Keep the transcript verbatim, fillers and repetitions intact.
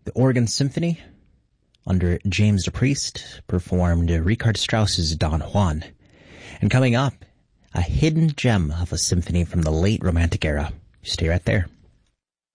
The Oregon Symphony, under James DePriest, performed Richard Strauss's Don Juan. And coming up, a hidden gem of a symphony from the late Romantic era. Stay right there.